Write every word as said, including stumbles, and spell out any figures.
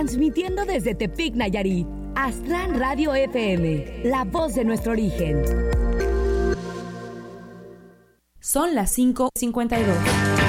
Transmitiendo desde Tepic, Nayarit. Aztlán Radio F M, la voz de nuestro origen. Son las cinco cincuenta y dos.